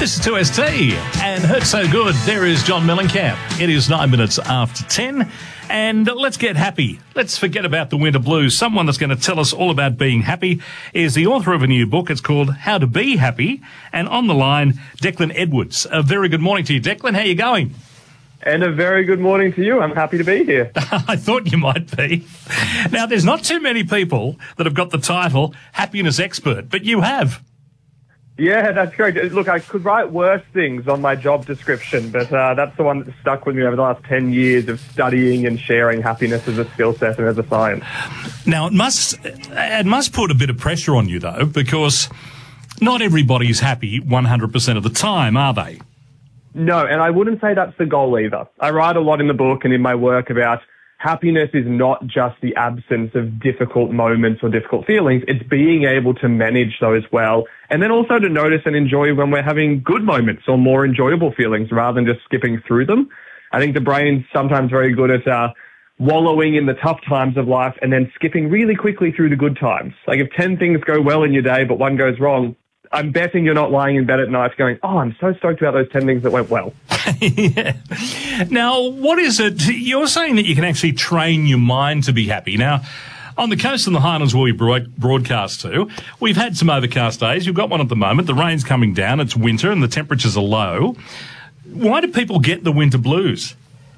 This is 2ST and Hurt So Good. There is John Mellencamp. It is 9 minutes after 10 and let's get happy. Let's forget about the winter blues. Someone that's going to tell us all about being happy is the author of a new book. It's called How to Be Happy. And on the line, Declan Edwards. A very good morning to you, Declan. How are you going? And a very good morning to you. I'm happy to be here. I thought you might be. Now, there's not too many people that have got the title happiness expert, but you have. Yeah, that's great. Look, I could write worse things on my job description, but that's the one that stuck with me over the last 10 years of studying and sharing happiness as a skill set and as a science. Now, it must put a bit of pressure on you, though, because not everybody's happy 100% of the time, are they? No, and I wouldn't say that's the goal either. I write a lot in the book and in my work about happiness is not just the absence of difficult moments or difficult feelings. It's being able to manage those well, and then also to notice and enjoy when we're having good moments or more enjoyable feelings rather than just skipping through them. I think the brain's sometimes very good at wallowing in the tough times of life and then skipping really quickly through the good times. Like if 10 things go well in your day but one goes wrong, I'm betting you're not lying in bed at night going, oh, I'm so stoked about those 10 things that went well. Yeah. Now, what is it? You're saying that you can actually train your mind to be happy. Now, on the coast and the Highlands where we broadcast to, we've had some overcast days. You've got one at the moment. The rain's coming down. It's winter and the temperatures are low. Why do people get the winter blues?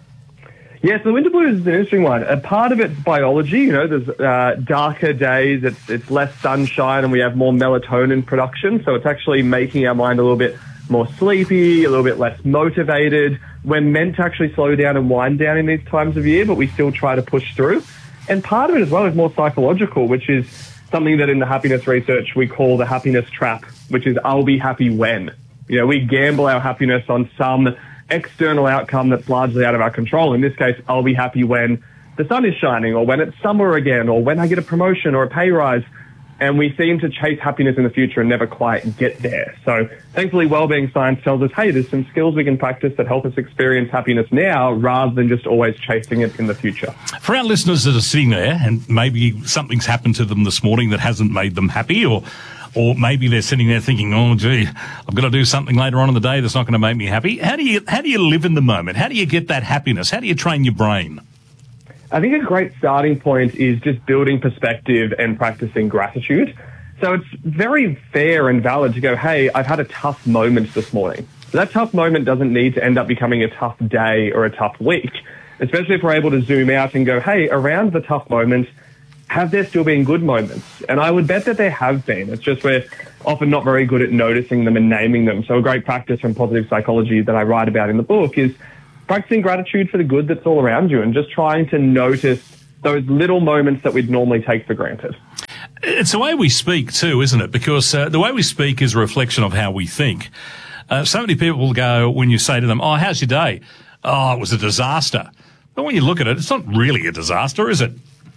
Yes, the winter blues is an interesting one. A part of it's biology. You know, there's darker days, it's less sunshine, and we have more melatonin production. So it's actually making our mind a little bit more sleepy, a little bit less motivated. We're meant to actually slow down and wind down in these times of year, but we still try to push through. And part of it as well is more psychological, which is something that in the happiness research we call the happiness trap, which is I'll be happy when. You know, we gamble our happiness on some external outcome that's largely out of our control. In this case, I'll be happy when the sun is shining or when it's summer again or when I get a promotion or a pay rise. And we seem to chase happiness in the future and never quite get there. So thankfully, wellbeing science tells us, hey, there's some skills we can practice that help us experience happiness now rather than just always chasing it in the future. For our listeners that are sitting there and maybe something's happened to them this morning that hasn't made them happy, or maybe they're sitting there thinking, oh, gee, I've got to do something later on in the day that's not going to make me happy. How do you live in the moment? How do you get that happiness? How do you train your brain? I think a great starting point is just building perspective and practicing gratitude. So it's very fair and valid to go, hey, I've had a tough moment this morning. But that tough moment doesn't need to end up becoming a tough day or a tough week, especially if we're able to zoom out and go, hey, around the tough moment, have there still been good moments? And I would bet that there have been. It's just we're often not very good at noticing them and naming them. So a great practice from positive psychology that I write about in the book is practicing gratitude for the good that's all around you and just trying to notice those little moments that we'd normally take for granted. It's the way we speak too, isn't it? Because the way we speak is a reflection of how we think. So many people will go, when you say to them, oh, how's your day? Oh, it was a disaster. But when you look at it, it's not really a disaster, is it?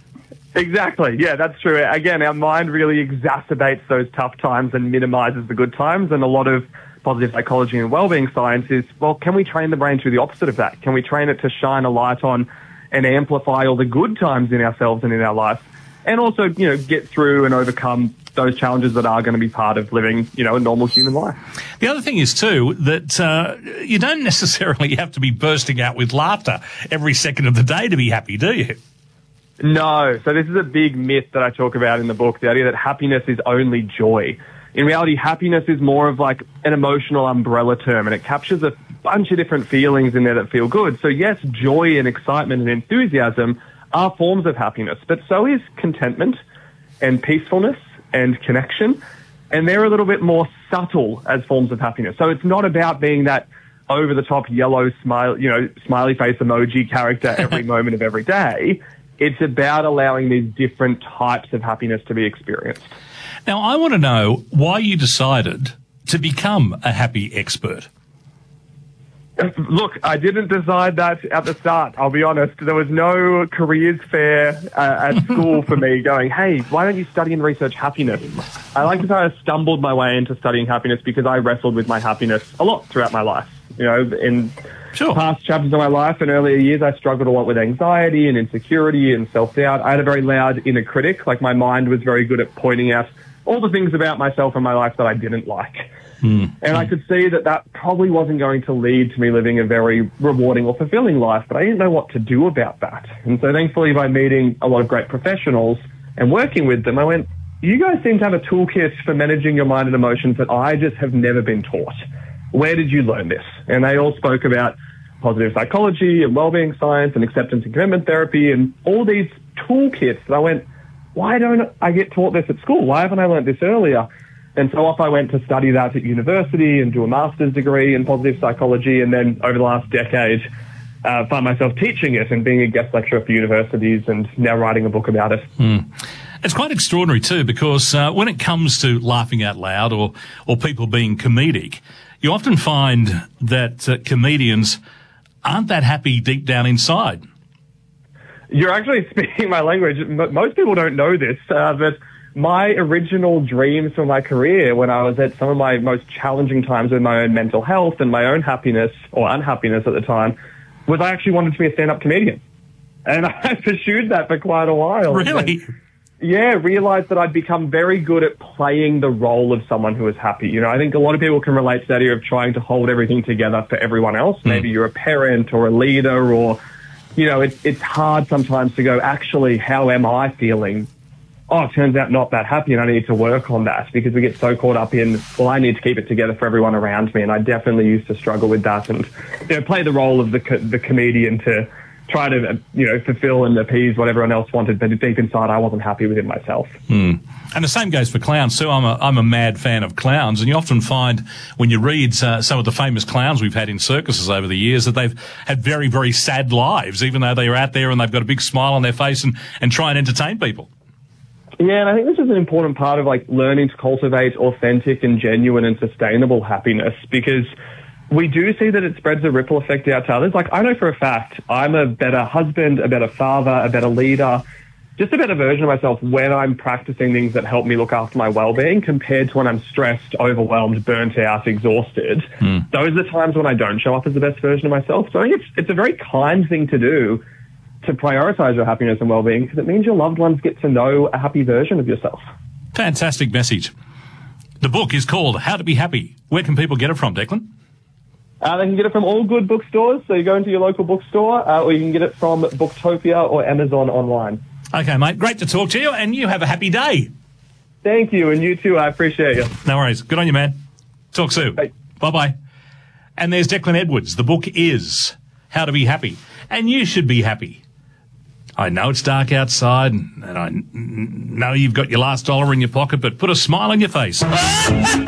Exactly. Yeah, that's true. Again, our mind really exacerbates those tough times and minimizes the good times. And a lot of positive psychology and wellbeing science is, well, can we train the brain to do the opposite of that? Can we train it to shine a light on and amplify all the good times in ourselves and in our life? And also, you know, get through and overcome those challenges that are going to be part of living, you know, a normal human life. The other thing is, too, that you don't necessarily have to be bursting out with laughter every second of the day to be happy, do you? No. So this is a big myth that I talk about in the book, the idea that happiness is only joy. In reality, happiness is more of like an emotional umbrella term, and it captures a bunch of different feelings in there that feel good. So yes, joy and excitement and enthusiasm are forms of happiness, but so is contentment and peacefulness and connection. And they're a little bit more subtle as forms of happiness. So it's not about being that over the top yellow smiley face emoji character every moment of every day. It's about allowing these different types of happiness to be experienced. Now, I want to know why you decided to become a happy expert. Look, I didn't decide that at the start, I'll be honest. There was no careers fair at school for me going, hey, why don't you study and research happiness? I like to say I stumbled my way into studying happiness because I wrestled with my happiness a lot throughout my life. You know, in past chapters of my life and earlier years, I struggled a lot with anxiety and insecurity and self-doubt. I had a very loud inner critic. Like, my mind was very good at pointing out all the things about myself and my life that I didn't like. And I could see that that probably wasn't going to lead to me living a very rewarding or fulfilling life, but I didn't know what to do about that. And so thankfully, by meeting a lot of great professionals and working with them, I went, you guys seem to have a toolkit for managing your mind and emotions that I just have never been taught. Where did you learn this? And they all spoke about positive psychology and wellbeing science and acceptance and commitment therapy and all these toolkits. And I went, why don't I get taught this at school? Why haven't I learned this earlier? And so off I went to study that at university and do a master's degree in positive psychology. And then over the last decade, find myself teaching it and being a guest lecturer for universities and now writing a book about it. It's quite extraordinary too, because when it comes to laughing out loud or people being comedic, you often find that comedians aren't that happy deep down inside. You're actually speaking my language. Most people don't know this, but my original dreams for my career when I was at some of my most challenging times with my own mental health and my own happiness or unhappiness at the time was I actually wanted to be a stand-up comedian. And I pursued that for quite a while. Really? Yeah, realized that I'd become very good at playing the role of someone who is happy. You know, I think a lot of people can relate to that idea of trying to hold everything together for everyone else. Maybe you're a parent or a leader or, you know, it's hard sometimes to go, actually, how am I feeling? Oh, it turns out not that happy and I need to work on that because we get so caught up in, well, I need to keep it together for everyone around me. And I definitely used to struggle with that and, you know, play the role of the comedian to try to, you know, fulfill and appease what everyone else wanted, but deep inside, I wasn't happy with it myself. And the same goes for clowns too. I'm a mad fan of clowns, and you often find when you read some of the famous clowns we've had in circuses over the years that they've had very, very sad lives, even though they're out there and they've got a big smile on their face and try and entertain people. Yeah, and I think this is an important part of like learning to cultivate authentic and genuine and sustainable happiness, because we do see that it spreads a ripple effect out to others. Like, I know for a fact I'm a better husband, a better father, a better leader, just a better version of myself when I'm practicing things that help me look after my well-being compared to when I'm stressed, overwhelmed, burnt out, exhausted. Those are the times when I don't show up as the best version of myself. So I think it's a very kind thing to do to prioritize your happiness and well-being, because it means your loved ones get to know a happy version of yourself. Fantastic message. The book is called How to Be Happy. Where can people get it from, Declan? They can get it from all good bookstores, so you go into your local bookstore, or you can get it from Booktopia or Amazon online. Okay, mate. Great to talk to you, and you have a happy day. Thank you, and you too. I appreciate you. No worries. Good on you, man. Talk soon. Bye. Bye-bye. And there's Declan Edwards. The book is How to Be Happy. And you should be happy. I know it's dark outside, and I know you've got your last dollar in your pocket, but put a smile on your face.